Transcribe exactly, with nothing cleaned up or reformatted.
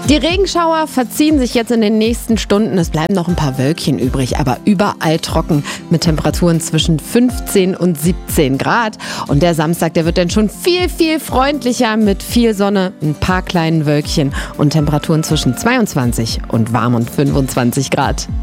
Die Regenschauer verziehen sich jetzt in den nächsten Stunden. Es bleiben noch ein paar Wölkchen übrig, aber überall trocken mit Temperaturen zwischen fünfzehn und siebzehn Grad. Und der Samstag, der wird dann schon viel, viel freundlicher mit viel Sonne, ein paar kleinen Wölkchen und Temperaturen zwischen zweiundzwanzig und warm und fünfundzwanzig Grad.